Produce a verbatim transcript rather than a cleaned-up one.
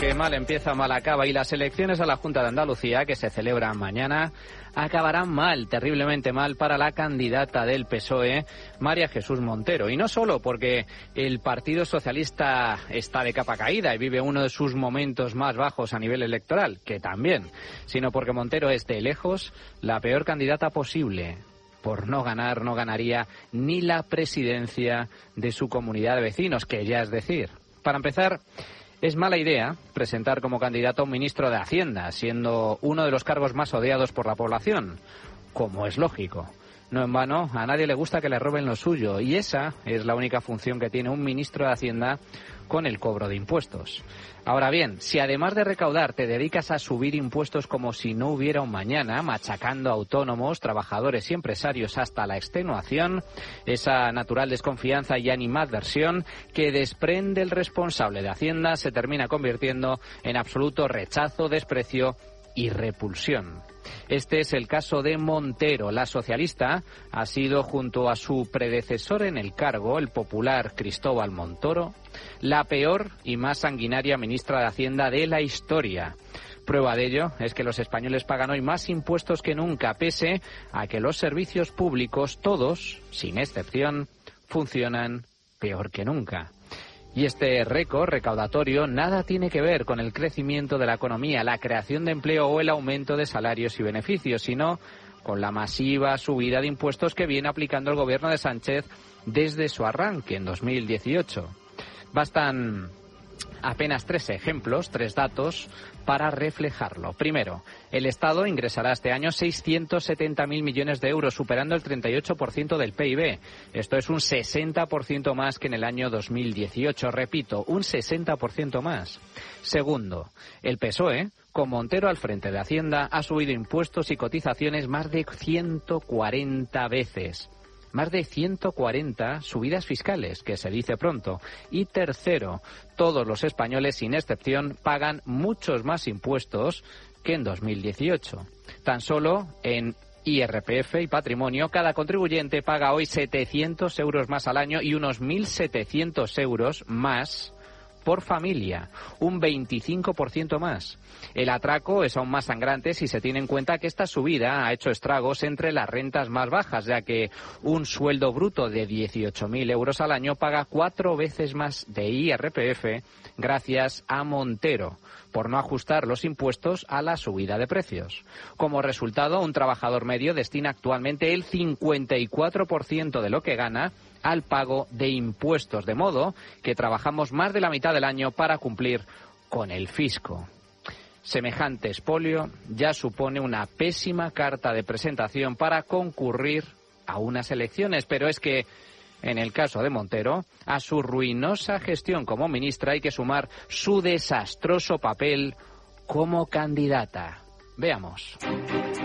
que mal empieza, mal acaba, y las elecciones a la Junta de Andalucía, que se celebran mañana, acabarán mal, terriblemente mal, para la candidata del P S O E, María Jesús Montero. Y no solo porque el Partido Socialista está de capa caída y vive uno de sus momentos más bajos a nivel electoral, que también, sino porque Montero es de lejos la peor candidata posible. Por no ganar, no ganaría ni la presidencia de su comunidad de vecinos, que ya es decir. Para empezar, es mala idea presentar como candidato a un ministro de Hacienda, siendo uno de los cargos más odiados por la población, como es lógico. No en vano, a nadie le gusta que le roben lo suyo, y esa es la única función que tiene un ministro de Hacienda con el cobro de impuestos. Ahora bien, si además de recaudar te dedicas a subir impuestos como si no hubiera un mañana, machacando a autónomos, trabajadores y empresarios hasta la extenuación, esa natural desconfianza y animadversión que desprende el responsable de Hacienda se termina convirtiendo en absoluto rechazo, desprecio y repulsión. Este es el caso de Montero. La socialista ha sido, junto a su predecesor en el cargo, el popular Cristóbal Montoro, la peor y más sanguinaria ministra de Hacienda de la historia. Prueba de ello es que los españoles pagan hoy más impuestos que nunca, pese a que los servicios públicos, todos, sin excepción, funcionan peor que nunca. Y este récord recaudatorio nada tiene que ver con el crecimiento de la economía, la creación de empleo o el aumento de salarios y beneficios, sino con la masiva subida de impuestos que viene aplicando el gobierno de Sánchez desde su arranque en dos mil dieciocho. Bastan apenas tres ejemplos, tres datos, para reflejarlo. Primero, el Estado ingresará este año seiscientos setenta mil millones de euros, superando el treinta y ocho por ciento del P I B. Esto es un sesenta por ciento más que en el año dos mil dieciocho. Repito, un sesenta por ciento más. Segundo, el P S O E, con Montero al frente de Hacienda, ha subido impuestos y cotizaciones más de ciento cuarenta veces. Más de ciento cuarenta subidas fiscales, que se dice pronto. Y tercero, todos los españoles, sin excepción, pagan muchos más impuestos que en dos mil dieciocho. Tan solo en I R P F y patrimonio, cada contribuyente paga hoy setecientos euros más al año y unos mil setecientos euros más por familia, un veinticinco por ciento más. El atraco es aún más sangrante si se tiene en cuenta que esta subida ha hecho estragos entre las rentas más bajas, ya que un sueldo bruto de dieciocho mil euros al año paga cuatro veces más de I R P F gracias a Montero, por no ajustar los impuestos a la subida de precios. Como resultado, un trabajador medio destina actualmente el cincuenta y cuatro por ciento de lo que gana al pago de impuestos, de modo que trabajamos más de la mitad del año para cumplir con el fisco. Semejante expolio ya supone una pésima carta de presentación para concurrir a unas elecciones, pero es que en el caso de Montero, a su ruinosa gestión como ministra hay que sumar su desastroso papel como candidata. Veamos.